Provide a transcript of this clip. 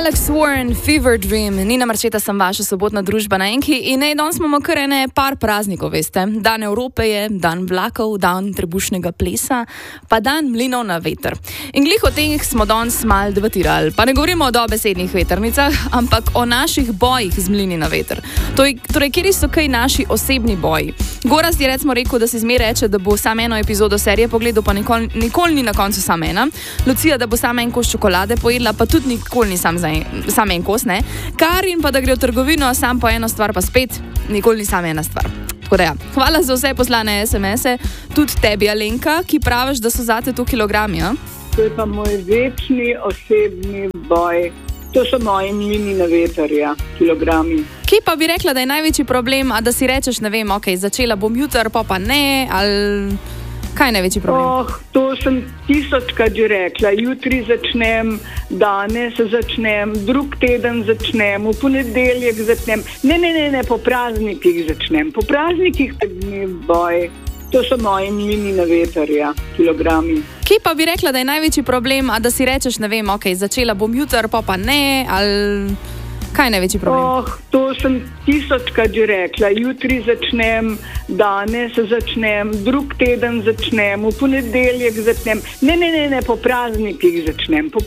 Alex Warren, Fever Dream, Nina Marčeta sem vaša sobotna družba na Enki in danes imamo kar par praznikov, veste. Dan Evrope je, dan vlakov, dan trebušnega plesa, pa dan mlinov na veter. In glih o teh smo danes malo debatirali, pa ne govorimo o dobesednih vetrnicah, ampak o naših bojih z mlini na veter. Torej, kjeri so kaj naši osebni boji? Gorazd je recimo rekel, da si zmer reče, da bo samo eno epizodo serije pogledal, pa nikoli ni na koncu samo ena. Lucija, da bo samo en kos čokolade pojedla, pa tudi nikoli ni sam en kos, ne. Karin pa, da gre v trgovino sam po eno stvar, pa spet nikoli ni sama ena stvar. Tako da ja, hvala za vse poslane SMS-e, tudi tebi, Alenka, ki praviš, da so zate to kilogrami, ja? To je pa moj večni osebni boj. To so moji mlini na veter, ja, kilogrami. Kje pa bi rekla, da je največji problem, a da si rečeš, ne vem, ok, začela bom jutr, pa ne, ali kaj je največji problem? To sem 1000krat že rekla. Jutri začnem, danes začnem, drug teden začnem, v ponedeljek začnem. Ne, po praznikih začnem. Po praznikih ni boj. To so moji mlini na veter, ja, kilogrami. Kje pa bi rekla, da je največji problem, a da si rečeš, ne vem, ok, začela bom jutr, pa ne, ali kaj je največji problem? To sem 1000krat že rekla. Jutri začnem, danes začnem, drug teden začnem, v ponedeljek začnem. Ne, po praznikih začnem.